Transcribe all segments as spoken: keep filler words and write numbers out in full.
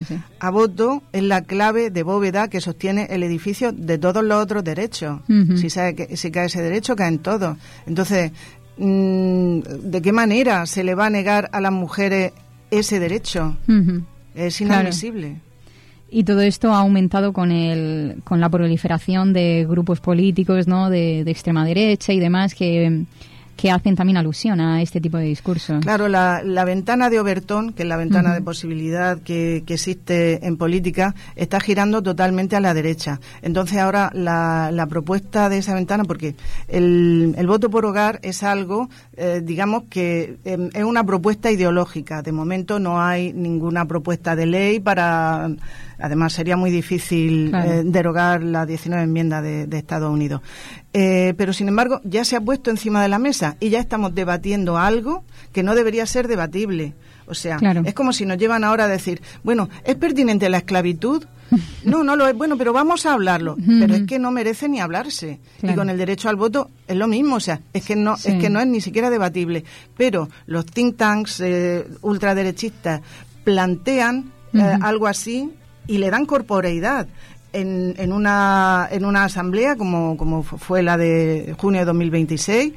sí. a voto es la clave de bóveda que sostiene el edificio de todos los otros derechos. Uh-huh. Si, sabe que, si cae ese derecho, caen todos. Entonces, mmm, ¿de qué manera se le va a negar a las mujeres ese derecho? Uh-huh. Es inadmisible. Claro. Y todo esto ha aumentado con el con la proliferación de grupos políticos, ¿no?, de, de extrema derecha y demás que, que hacen también alusión a este tipo de discursos. Claro, la, la ventana de Overton, que es la ventana uh-huh. de posibilidad que, que existe en política, está girando totalmente a la derecha. Entonces ahora la, la propuesta de esa ventana, porque el, el voto por hogar es algo, eh, digamos que eh, es una propuesta ideológica. De momento no hay ninguna propuesta de ley para... Además, sería muy difícil claro. eh, derogar las diecinueve enmiendas de, de Estados Unidos. Eh, pero, sin embargo, ya se ha puesto encima de la mesa y ya estamos debatiendo algo que no debería ser debatible. O sea, claro. es como si nos llevan ahora a decir, bueno, ¿es pertinente la esclavitud? No, no lo es. Bueno, pero vamos a hablarlo. Uh-huh. Pero es que no merece ni hablarse. Claro. Y con el derecho al voto es lo mismo. O sea, es que no, sí. es que no es ni siquiera debatible. Pero los think tanks eh, ultraderechistas plantean uh-huh. eh, algo así y le dan corporeidad en, en una en una asamblea como, como fue la de junio de dos mil veintiséis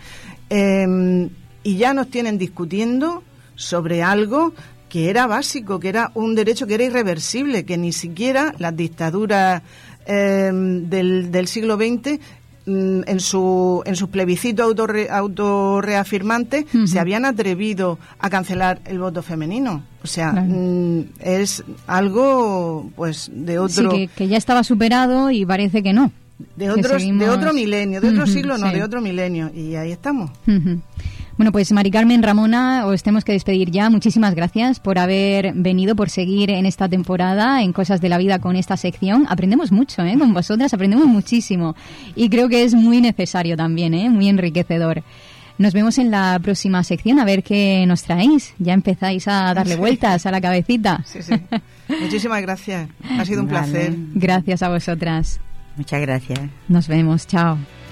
eh, y ya nos tienen discutiendo sobre algo que era básico, que era un derecho que era irreversible, que ni siquiera las dictaduras eh, del, del siglo veinte en su en sus plebiscitos autorre, autorreafirmantes uh-huh. se habían atrevido a cancelar el voto femenino. O sea, claro. mm, es algo pues de otro... Sí, que, que ya estaba superado y parece que no. De, otros, seguimos... de otro milenio, de otro uh-huh, siglo, no, sí. de otro milenio. Y ahí estamos. Uh-huh. Bueno, pues Mari Carmen, Ramona, os tenemos que despedir ya. Muchísimas gracias por haber venido, por seguir en esta temporada en Cosas de la Vida con esta sección. Aprendemos mucho, ¿eh? Con vosotras aprendemos muchísimo. Y creo que es muy necesario también, ¿eh? Muy enriquecedor. Nos vemos en la próxima sección, a ver qué nos traéis. Ya empezáis a darle sí. vueltas a la cabecita. Sí, sí. Muchísimas gracias. Ha sido un vale. placer. Gracias a vosotras. Muchas gracias. Nos vemos. Chao.